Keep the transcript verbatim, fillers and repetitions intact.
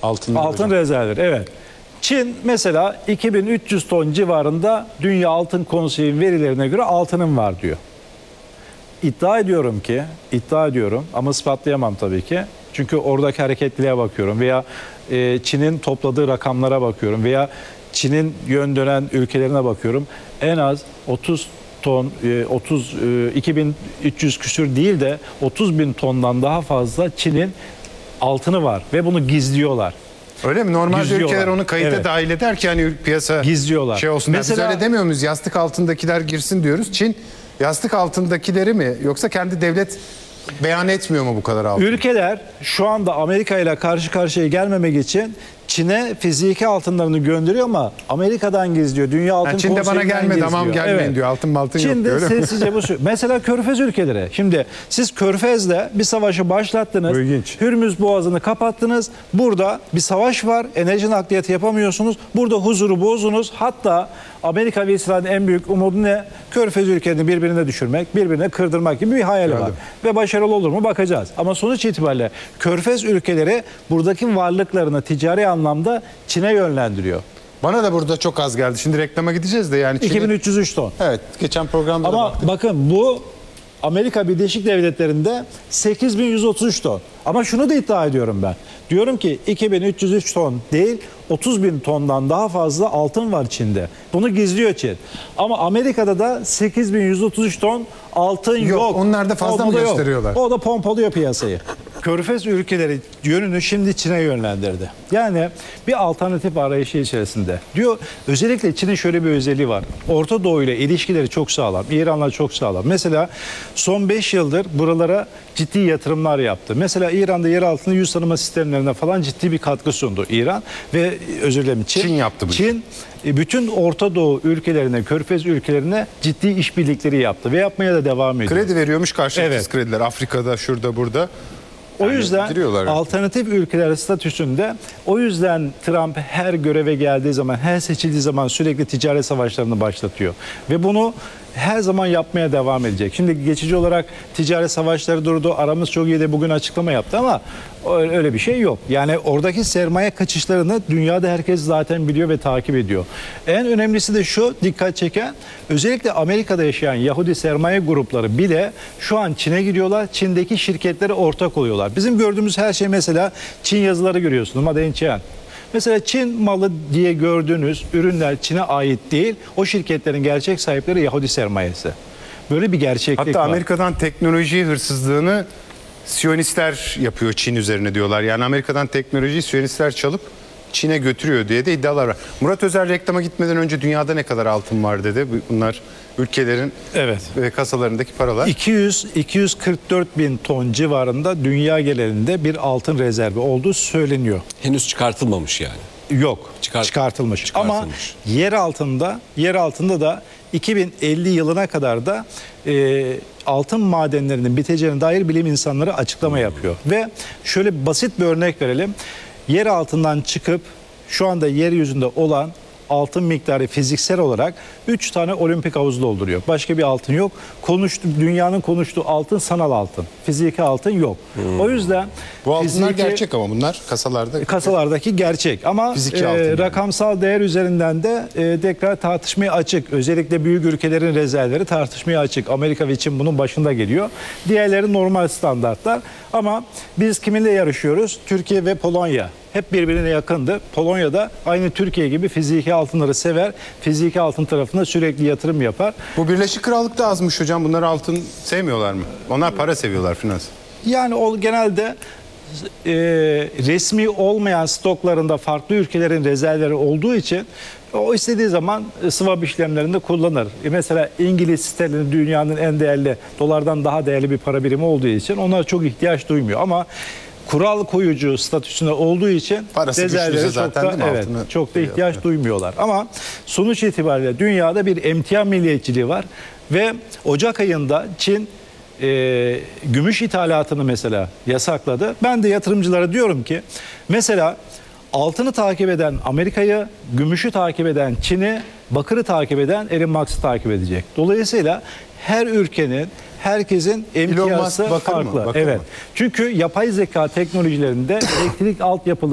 Altın, Altın rezervleri, evet. Çin mesela iki bin üç yüz ton civarında Dünya Altın Konseyi verilerine göre altının var diyor. İddia ediyorum ki, iddia ediyorum ama ispatlayamam tabii ki. Çünkü oradaki hareketliliğe bakıyorum veya e, Çin'in topladığı rakamlara bakıyorum veya Çin'in yön dönen ülkelerine bakıyorum. En az otuz ton, e, otuz e, iki bin üç yüz küsür değil de otuz bin tondan daha fazla Çin'in altını var ve bunu gizliyorlar. Öyle mi? Normalde Gizliyorlar. ülkeler onu kayıta Evet. dahil eder ki hani piyasa Gizliyorlar. şey olsun. Mesela- Biz öyle demiyor muyuz? Yastık altındakiler girsin diyoruz. Çin yastık altındakileri mi yoksa kendi devlet beyan etmiyor mu bu kadar altın? Ülkeler şu anda Amerika ile karşı karşıya gelmemek için Çin'e fiziki altınlarını gönderiyor ama Amerika'dan gizliyor. Dünya Altın Yani Çin de bana Konseyi'nden gelme, gizliyor. tamam gelmeyin diyor. Altın altın yok Çin'de diyor, öyle mi? sessizce bu sü- Mesela Körfez ülkeleri. Şimdi siz Körfez'le bir savaşı başlattınız. İlginç. Hürmüz Boğazı'nı kapattınız. Burada bir savaş var. Enerji nakliyatı yapamıyorsunuz. Burada huzuru bozdunuz. Hatta Amerika ve İsrail'in en büyük umudu ne? Körfez ülkelerini birbirine düşürmek, birbirine kırdırmak gibi bir hayali var. Anladım. Ve başarılı olur mu bakacağız. Ama sonuç itibariyle Körfez ülkeleri buradaki varlıklarını ticari anlamda Çin'e yönlendiriyor. Bana da burada çok az geldi. Şimdi reklama gideceğiz de yani Çin'in- iki bin üç yüz üç ton. Evet, geçen programda da Ama baktık. bakın bu Amerika Birleşik Devletleri'nde sekiz bin yüz otuz üç ton. Ama şunu da iddia ediyorum ben. Diyorum ki iki bin üç yüz üç ton değil otuz bin tondan daha fazla altın var Çin'de. Bunu gizliyor Çin. Ama Amerika'da da sekiz bin yüz otuz üç ton altın yok. Yok, onlar da fazla mı Orada yok. gösteriyorlar? O da pompalıyor piyasayı. Körfez ülkeleri yönünü şimdi Çin'e yönlendirdi. Yani bir alternatif arayışı içerisinde. Diyor özellikle Çin'in şöyle bir özelliği var. Orta Doğu ile ilişkileri çok sağlam. İran'la çok sağlam. Mesela son beş yıldır buralara ciddi yatırımlar yaptı. Mesela İran'da yer altında yüz tanıma sistemlerine falan ciddi bir katkı sundu İran ve özür dilerim Çin. Çin yaptı bu işi. Çin e, bütün Orta Doğu ülkelerine, Körfez ülkelerine ciddi işbirlikleri yaptı ve yapmaya da devam ediyor. Kredi veriyormuş, karşılıksız Evet. krediler. Afrika'da, şurada, burada. O Yani yüzden giriyorlar. alternatif ülkeler statüsünde o yüzden Trump her göreve geldiği zaman, her seçildiği zaman sürekli ticaret savaşlarını başlatıyor. Ve bunu her zaman yapmaya devam edecek. Şimdi geçici olarak ticaret savaşları durdu. Aramız çok iyi de bugün açıklama yaptı ama öyle bir şey yok. Yani oradaki sermaye kaçışlarını dünyada herkes zaten biliyor ve takip ediyor. En önemlisi de şu dikkat çeken özellikle Amerika'da yaşayan Yahudi sermaye grupları bile şu an Çin'e gidiyorlar. Çin'deki şirketlere ortak oluyorlar. Bizim gördüğümüz her şey mesela Çin yazıları görüyorsunuz. Made in China. Mesela Çin malı diye gördüğünüz ürünler Çin'e ait değil. O şirketlerin gerçek sahipleri Yahudi sermayesi. Böyle bir gerçeklik Hatta var. Amerika'dan teknoloji hırsızlığını Siyonistler yapıyor Çin üzerine diyorlar. Yani Amerika'dan teknolojiyi Siyonistler çalıp Çin'e götürüyor diye de iddialar var. Murat Özer reklama gitmeden önce dünyada ne kadar altın var dedi. Bunlar ülkelerin Evet. e, kasalarındaki paralar. iki yüz iki yüz kırk dört bin ton civarında dünya genelinde bir altın rezervi olduğu söyleniyor. Henüz çıkartılmamış yani. Yok, Çıkar- çıkartılmış. Ama çıkartılmış. yer altında, yer altında da iki bin elli yılına kadar da e, altın madenlerinin biteceğine dair bilim insanları açıklama yapıyor. Ve şöyle basit bir örnek verelim. Yer altından çıkıp şu anda yeryüzünde olan altın miktarı fiziksel olarak üç tane olimpik havuzu dolduruyor. Başka bir altın yok. Konuştu, dünyanın konuştuğu altın sanal altın. Fiziki altın yok. O yüzden Bu altınlar fiziki- gerçek ama bunlar kasalarda. kasalardaki gerçek ama Fiziki e, altın yani. rakamsal değer üzerinden de e, tekrar tartışmaya açık. Özellikle büyük ülkelerin rezervleri tartışmaya açık. Amerika ve Çin bunun başında geliyor. Diğerleri normal standartlar ama biz kiminle yarışıyoruz? Türkiye ve Polonya. Hep birbirine yakındı. Polonya'da aynı Türkiye gibi fiziki altınları sever. Fiziki altın tarafına sürekli yatırım yapar. Bu Birleşik Krallık'ta azmış hocam. Bunlar altın sevmiyorlar mı? Onlar para seviyorlar, finans. Yani o genelde e, resmi olmayan stoklarında farklı ülkelerin rezervleri olduğu için o istediği zaman e, swap işlemlerinde kullanır. E, mesela İngiliz sterlini dünyanın en değerli, dolardan daha değerli bir para birimi olduğu için onlar çok ihtiyaç duymuyor. Ama kural koyucu statüsünde olduğu için Parası rezervleri güçlüyse çok zaten da, değil mi? evet, Altını çok da şey ihtiyaç yapıyor. duymuyorlar. Ama sonuç itibariyle dünyada bir emtia milliyetçiliği var ve Ocak ayında Çin e, gümüş ithalatını mesela yasakladı. Ben de yatırımcılara diyorum ki mesela altını takip eden Amerika'yı, gümüşü takip eden Çin'i, bakırı takip eden Elon Musk'ı takip edecek. Dolayısıyla her ülkenin, herkesin Elon Musk emtiyası bakır mı? farklı. Bakır Evet. mı? Çünkü yapay zeka teknolojilerinde elektrik altyapıları